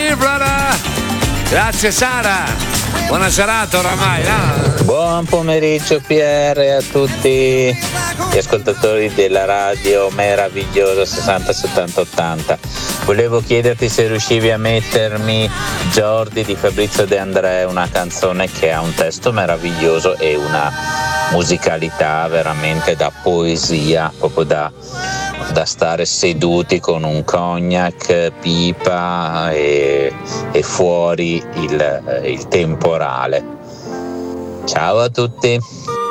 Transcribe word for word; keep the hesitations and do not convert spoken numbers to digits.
così, brother. Grazie Sara. Buona serata oramai. No? Buon pomeriggio Pierre e a tutti gli ascoltatori della radio meravigliosa sessanta settanta ottanta. Volevo chiederti se riuscivi a mettermi Jordi di Fabrizio De André, una canzone che ha un testo meraviglioso e una musicalità veramente da poesia, proprio da, da stare seduti con un cognac, pipa e, e fuori il, il temporale. Ciao a tutti.